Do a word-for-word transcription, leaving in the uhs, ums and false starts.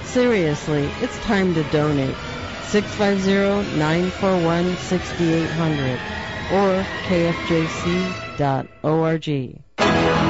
Seriously, it's time to donate. six five zero, nine four one, six eight zero zero or k f j c dot org.